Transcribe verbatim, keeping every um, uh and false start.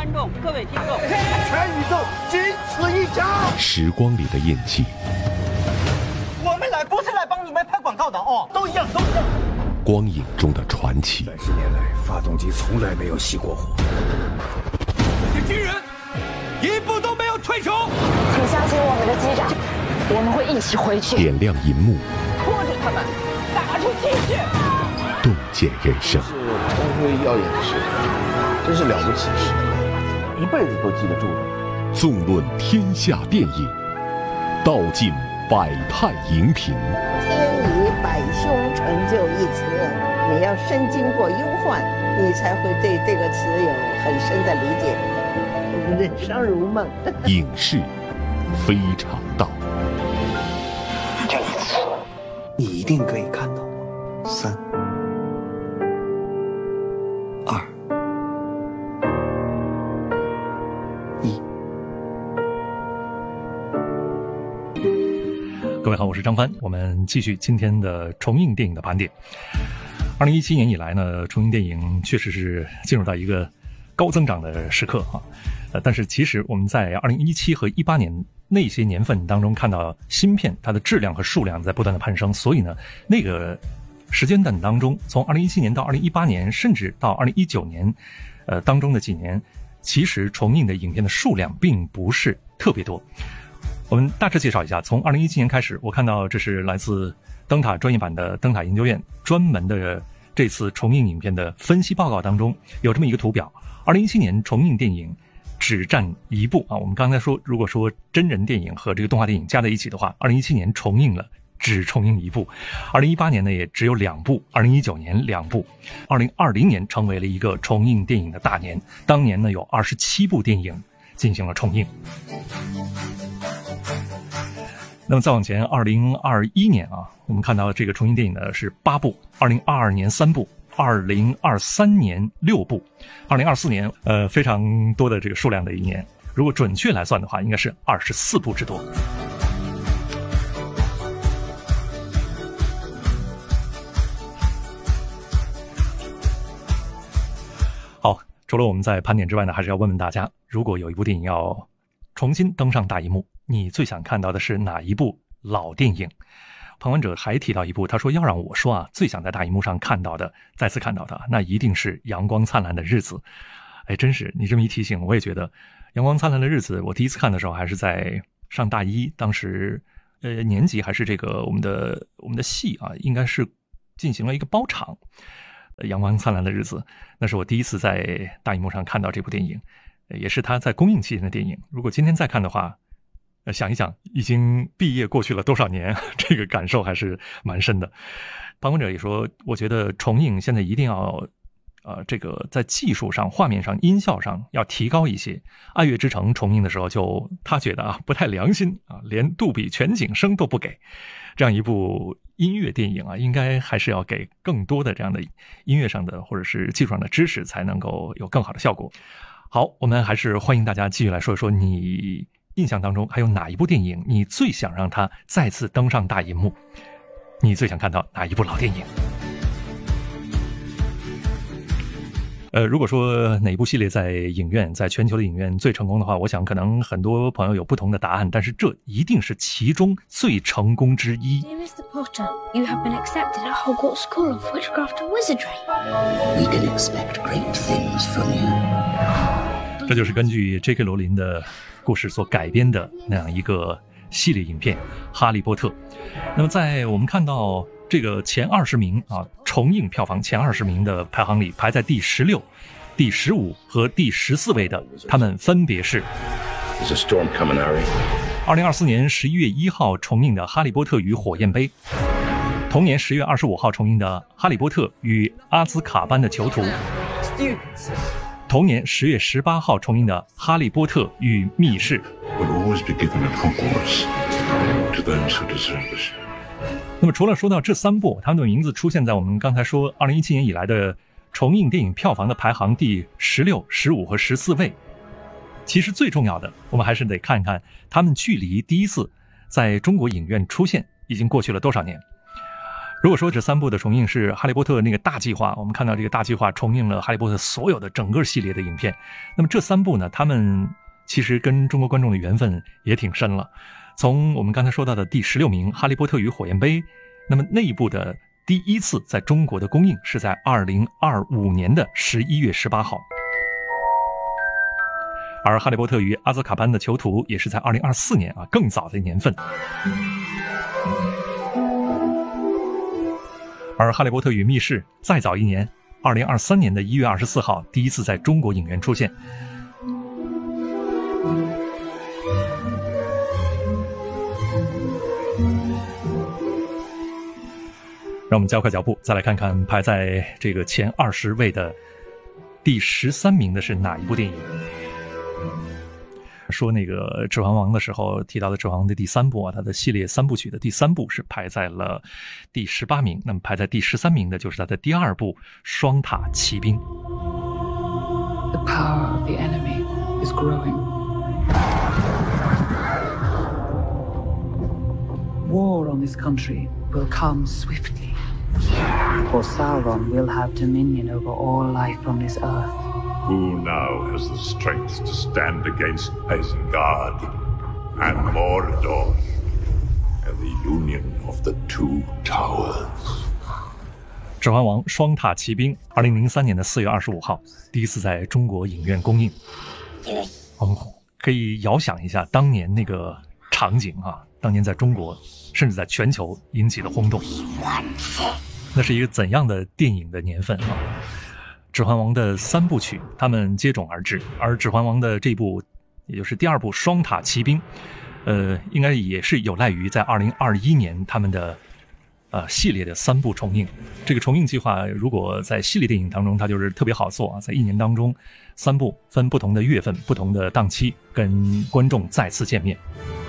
观众、各位听众， 全宇宙仅此一家。 时光里的印记， 我们来不是来帮你们拍广告的哦，都一样，都一样。 光影中的传奇。 三十年来，发动机从来没有熄过火。 这些军人一步都没有退出。 请相信我们的机长，我们会一起回去。 点亮银幕， 拖着他们打出去去。 洞见人生。 是光辉耀眼的时刻，真是了不起的时刻，一辈子都记得住的。 纵论天下电影，道尽百态荧屏。 天以百凶成就一词，你要身经过忧患，你才会对这个词有很深的理解。人生如梦。 影视非常道。 这一次，你一定可以看到。三。二一， 各位好，我是张帆，我们继续今天的重映电影的盘点。二零一七年以来呢，重映电影确实是进入到一个高增长的时刻啊。呃，但是其实我们在二零一七和一八年那些年份当中看到芯片它的质量和数量在不断的攀升，所以呢，那个时间段当中，从二零一七年到二零一八年，甚至到二零一九年，呃，当中的几年，其实重映的影片的数量并不是特别多。我们大致介绍一下，从二零一七年开始，我看到这是来自灯塔专业版的灯塔研究院专门的这次重映影片的分析报告当中，有这么一个图表。二零一七年重映电影只占一部啊，我们刚才说，如果说真人电影和这个动画电影加在一起的话，二零一七年重映了。只重映一部，二零一八年呢也只有两部，二零一九年两部，二零二零年成为了一个重映电影的大年，当年呢有二十七部电影进行了重映。那么再往前，二零二一年啊，我们看到这个重映电影呢是八部，二零二二年三部，二零二三年六部，二零二四年呃非常多的这个数量的一年，如果准确来算的话，应该是二十四部之多。好，除了我们在盘点之外呢，还是要问问大家，如果有一部电影要重新登上大荧幕，你最想看到的是哪一部老电影？旁观者还提到一部，他说要让我说啊，最想在大荧幕上看到的，再次看到的，那一定是《阳光灿烂的日子》。哎，真是你这么一提醒，我也觉得《阳光灿烂的日子》，我第一次看的时候还是在上大一，当时呃年级还是这个我们的我们的系啊，应该是进行了一个包场。阳光灿烂的日子，那是我第一次在大荧幕上看到这部电影，也是他在公映期间的电影。如果今天再看的话，想一想，已经毕业过去了多少年，这个感受还是蛮深的。旁观者也说，我觉得重映现在一定要，呃，这个在技术上、画面上、音效上要提高一些。爱乐之城重映的时候就，就他觉得啊不太良心啊，连杜比全景声都不给。这样一部音乐电影啊，应该还是要给更多的这样的音乐上的或者是技术上的知识，才能够有更好的效果。好，我们还是欢迎大家继续来说一说你印象当中还有哪一部电影你最想让它再次登上大荧幕，你最想看到哪一部老电影？呃，如果说哪一部系列在影院，在全球的影院最成功的话，我想可能很多朋友有不同的答案，但是这一定是其中最成功之一。 Dear Mister Potter, you have been accepted at Hogwarts School of Witchcraft and Wizardry. We can expect great things from you. 这就是根据 J K 罗琳的故事所改编的那样一个系列影片《哈利波特》。那么在我们看到这个前二十名啊，重映票房前二十名的排行里，排在第十六、第十五和第十四位的，他们分别是二零二四年十一月一号重映的《哈利波特与火焰杯》，同年十月二十五号重映的《哈利波特与阿兹卡班的囚徒》，同年十月十八号重映的《哈利波特与密室》。那么除了说到这三部，他们的名字出现在我们刚才说二零一七年以来的重映电影票房的排行第十六、十五和十四位，其实最重要的，我们还是得看看他们距离第一次在中国影院出现已经过去了多少年。 如果说这三部的重映是哈利波特那个大计划，我们看到这个大计划重映了哈利波特所有的整个系列的影片，那么这三部呢，他们其实跟中国观众的缘分也挺深了。从我们刚才说到的第十六名《哈利波特与火焰杯》，那么那一部的第一次在中国的公映是在二零二五年的十一月十八号，而《哈利波特与阿兹卡班的囚徒》也是在二零二四年啊，更早的年份。而《哈利波特与密室》再早一年，二零二三年的一月二十四号第一次在中国影院出现。让我们加快脚步，再来看看排在这个前二十位的第十三名的是哪一部电影。说那个《指环王》的时候提到的《指环王》的第三部啊，它的系列三部曲的第三部是排在了第十八名，那么排在第十三名的就是它的第二部《双塔奇兵》。 The power of the enemy is growing. War on this country will come swiftly. For Sauron will have dominion over all life on this earth. Who now has the strength to stand against Isengard and Mordor and the union of the two towers? 指环王双塔奇兵二零零三年的四月二十五号第一次在中国影院公映。我们可以遥想一下当年那个场景啊，当年在中国甚至在全球引起的轰动，那是一个怎样的电影的年份啊！指环王的三部曲他们接踵而至，而指环王的这部也就是第二部双塔奇兵呃，应该也是有赖于在二零二一年他们的呃系列的三部重映。这个重映计划如果在系列电影当中它就是特别好做啊，在一年当中三部分不同的月份不同的档期跟观众再次见面。